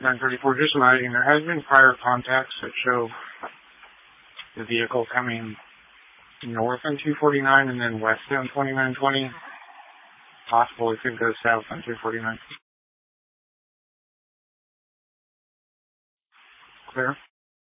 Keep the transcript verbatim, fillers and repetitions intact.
nine thirty-four, just noting there has been prior contacts that show the vehicle coming north on two forty-nine and then west on twenty-nine twenty. Possible it could go south on two forty-nine. Clear?